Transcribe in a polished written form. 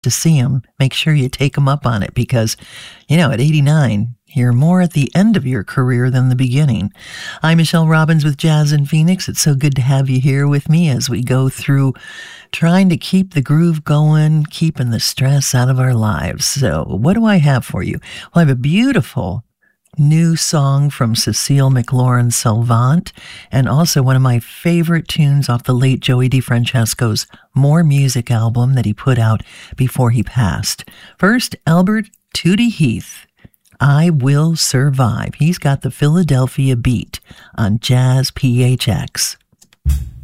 to see him, make sure you take him up on it because, at 89, you're more at the end of your career than the beginning. I'm Michelle Robbins with Jazz in Phoenix. It's so good to have you here with me as we go through trying to keep the groove going, keeping the stress out of our lives. So what do I have for you? Well, I have a beautiful new song from Cecile McLaurin Salvant, and also one of my favorite tunes off the late Joey DeFrancesco's More Music album that he put out before he passed. First, Albert Tootie Heath, I Will Survive. He's got the Philadelphia beat on Jazz PHX.